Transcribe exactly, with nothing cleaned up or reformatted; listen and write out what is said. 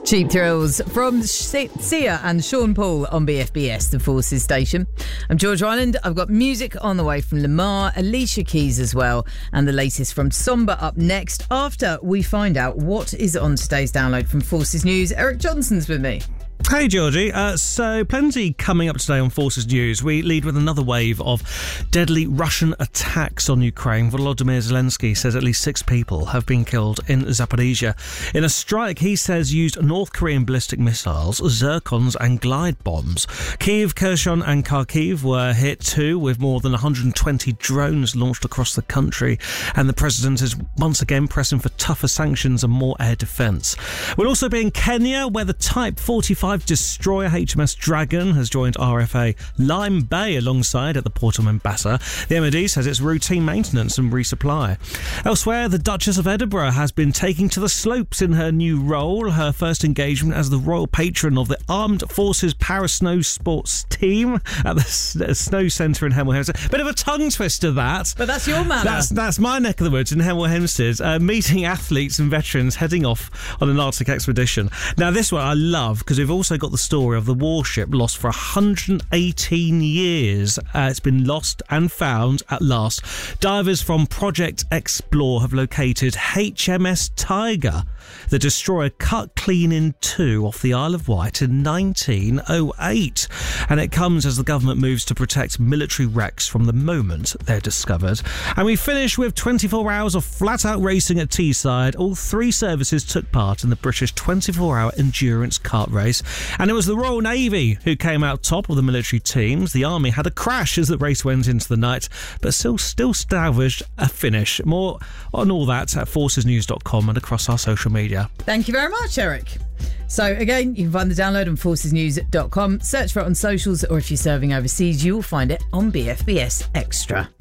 Cheap Thrills from Sia and Sean Paul on B F B S, the Forces station. I'm George Ryland. I've got music on the way from Lamar, Alicia Keys as well, and the latest from Somber up next after we find out what is on today's download from Forces News. Eric Johnson's with me. Hey Georgie, uh, so plenty coming up today on Forces News. We lead with another wave of deadly Russian attacks on Ukraine. Volodymyr Zelensky says at least six people have been killed in Zaporizhia in a strike he says used North Korean ballistic missiles, zircons and glide bombs. Kyiv, Kherson and Kharkiv were hit too, with more than one hundred twenty drones launched across the country, and the president is once again pressing for tougher sanctions and more air defence. We'll also be in Kenya, where the Type forty-five destroyer H M S Dragon has joined R F A Lime Bay alongside at the Port of Mombasa. The M O D says it's routine maintenance and resupply. Elsewhere, the Duchess of Edinburgh has been taking to the slopes in her new role, her first engagement as the royal patron of the Armed Forces Para Snow Sports team at the S- Snow Centre in Hemel Hempstead. Bit of a tongue twister, that. But that's your manner. That's, that's my neck of the woods in Hemel Hempstead, uh, meeting athletes and veterans heading off on an Arctic expedition. Now, this one I love because we've also got the story of the warship lost for one hundred eighteen years. Uh, it's been lost and found at last. Divers from Project Explore have located H M S Tiger. The destroyer cut clean in two off the Isle of Wight in nineteen oh eight. And it comes as the government moves to protect military wrecks from the moment they're discovered. And we finish with twenty-four hours of flat-out racing at Teesside. All three services took part in the British twenty-four hour endurance kart race. And it was the Royal Navy who came out top of the military teams. The Army had a crash as the race went into the night, but still still salvaged a finish. More on all that at forces news dot com and across our social media. Thank you very much, Eric. So again, you can find the download on forces news dot com. Search for it on socials, or if you're serving overseas, you will find it on B F B S Extra.